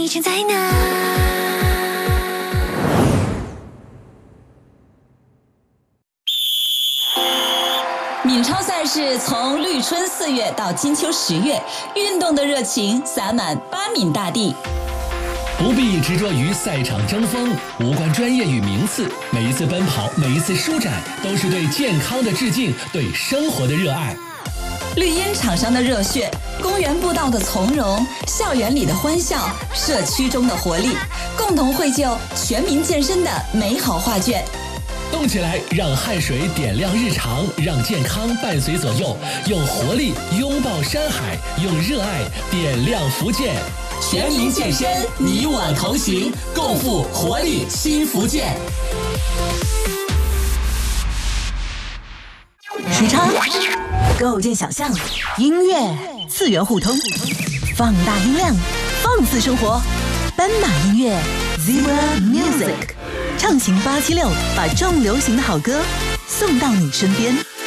正在哪？ 闽超赛事从绿春4月到金秋10月，运动的热情洒满巴闽大地。 不必执着于赛场争锋，无关专业与名次，每一次奔跑，每一次舒展，都是对健康的致敬，对生活的热爱。 绿茵场上的热血，公园步道的从容，校园里的欢笑，社区中的活力，共同绘就全民健身的美好画卷。 动起来，让汗水点亮日常，让健康伴随左右，用活力拥抱山海，用热爱点亮福建。全民健身，你我同行，共赴活力新福建。 时差构建想象，音乐次元互通，放大音量，放肆生活。斑马音乐 Zebra Music， 畅行876，把重流行的好歌送到你身边。